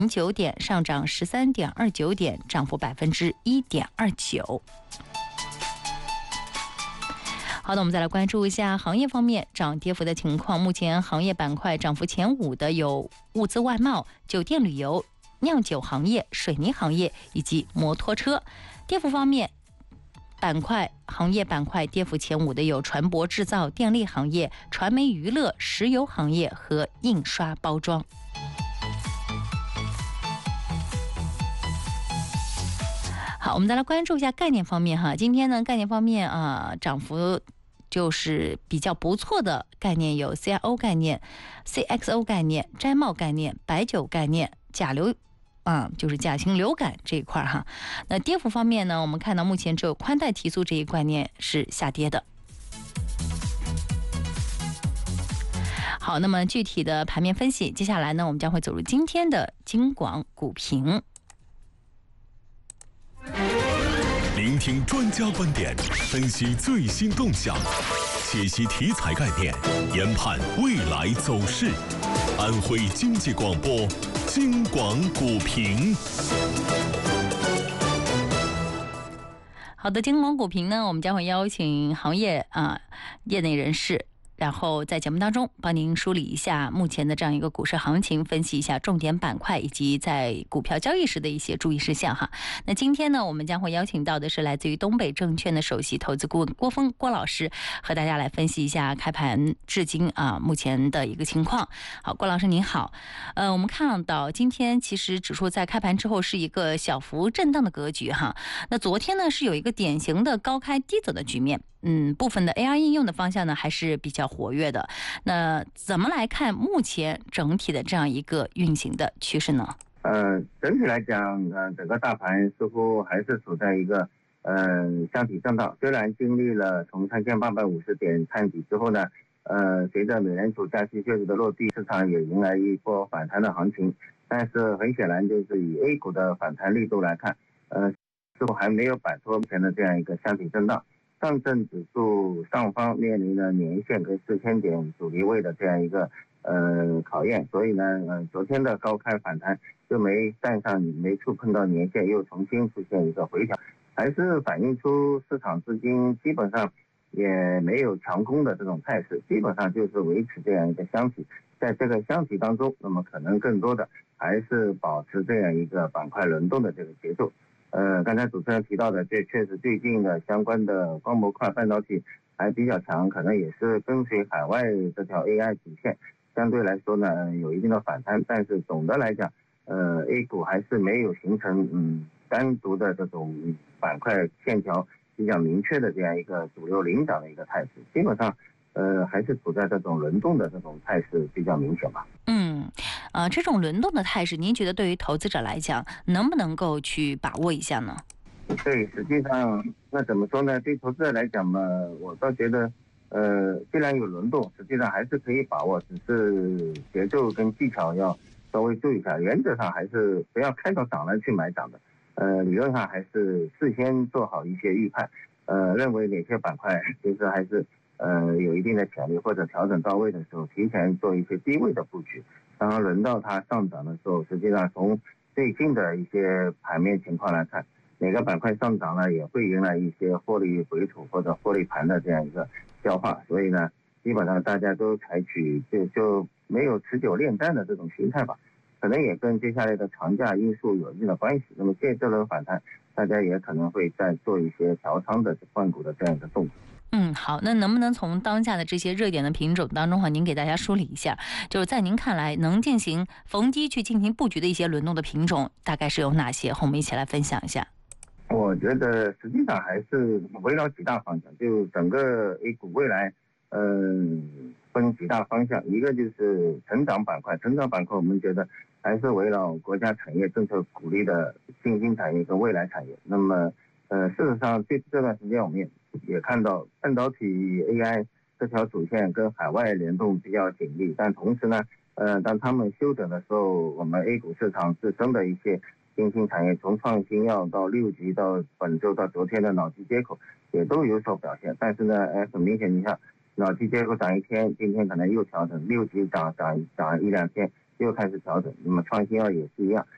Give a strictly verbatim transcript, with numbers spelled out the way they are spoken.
九点，上涨十三点二九点，涨幅百分之一点二九。好的，我们再来关注一下行业方面涨跌幅的情况。目前行业板块涨幅前五的有物资外贸、酒店旅游、酿酒行业、水泥行业以及摩托车。跌幅方面，板块行业板块跌幅前五的有船舶制造、电力行业、传媒娱乐、石油行业和印刷包装。好，我们再来关注一下概念方面哈。今天呢，概念方面啊，涨幅就是比较不错的概念有 C I O 概念、C X O 概念、摘帽概念、白酒概念、甲流啊，就是甲型流感这一块哈。那跌幅方面呢，我们看到目前只有宽带提速这一概念是下跌的。好，那么具体的盘面分析，接下来呢，我们将会走入今天的京广股评。 聆听专家观点，分析最新动向，解析题材概念，研判未来走势。安徽经济广播京广股评。 好的，京广股评呢，我们将会邀请行业啊业内人士，然后在节目当中帮您梳理一下目前的这样一个股市行情，分析一下重点板块以及在股票交易时的一些注意事项哈。那今天呢，我们将会邀请到的是来自于东北证券的首席投资顾问郭峰郭老师，和大家来分析一下开盘至今啊目前的一个情况。好，郭老师您好。呃，我们看到今天其实指数在开盘之后是一个小幅震荡的格局哈。那昨天呢是有一个典型的高开低走的局面。嗯，部分的 A I 应用的方向呢还是比较活跃的。那怎么来看目前整体的这样一个运行的趋势呢？ 呃，整体来讲，呃，整个大盘似乎还是处在一个呃箱体震荡。虽然经历了从三千八百五十点探底之后呢，呃，随着美联储加息确实的落地，市场也迎来一波反弹的行情。但是很显然，就是以 A 股的反弹力度来看，呃，似乎还没有摆脱目前的这样一个箱体震荡。上证指数上方面临了年线跟四千点阻力位的这样一个呃考验，所以呢，呃，昨天的高开反弹就没站上，没触碰到年线，又重新出现一个回调，还是反映出市场资金基本上也没有强攻的这种态势，基本上就是维持这样一个箱体。在这个箱体当中，那么可能更多的还是保持这样一个板块轮动的这个节奏。呃，刚才主持人提到的，这确实最近的相关的光模块半导体还比较强，可能也是跟随海外这条 A I 主线，相对来说呢有一定的反弹，但是总的来讲，呃 A 股还是没有形成嗯单独的这种板块线条比较明确的这样一个主流领涨的一个态势，基本上呃还是处在这种轮动的这种态势比较明显吧。 嗯，呃，这种轮动的态势，您觉得对于投资者来讲，能不能够去把握一下呢？ 对，实际上那怎么说呢？对投资者来讲嘛，我倒觉得，呃，既然有轮动，实际上还是可以把握，只是节奏跟技巧要稍微注意一下。原则上还是不要看到涨了去买涨的，呃，理论上还是事先做好一些预判，呃，认为哪些板块其实还是呃有一定的潜力或者调整到位的时候，提前做一些低位的布局。当轮到它上涨的时候，实际上从最近的一些盘面情况来看，哪个板块上涨了，也会迎来一些获利回吐或者获利盘的这样一个消化。所以呢，基本上大家都采取就就没有持久恋战的这种心态吧，可能也跟接下来的长假因素有一定的关系。那么借这轮反弹，大家也可能会再做一些调仓的换股的这样一个动作。 嗯，好，那能不能从当下的这些热点的品种当中哈，您给大家梳理一下，就是在您看来能进行逢低去进行布局的一些轮动的品种，大概是有哪些？和我们一起来分享一下。 我觉得实际上还是围绕几大方向，就整个 A 股未来，嗯、呃，分几大方向，一个就是成长板块，成长板块我们觉得还是围绕国家产业政策鼓励的新兴产业跟未来产业。那么，呃，事实上这这段时间我们也也看到半导体 A I 这条主线跟海外联动比较紧密，但同时呢，呃，当他们休整的时候，我们 A 股市场自身的一些新兴产业，从创新药到六级到本周到昨天的脑机接口，也都有所表现。但是呢，哎，很明显，你看脑机接口涨一天，今天可能又调整；六级涨涨涨一两天，又开始调整。那么创新药也是一样，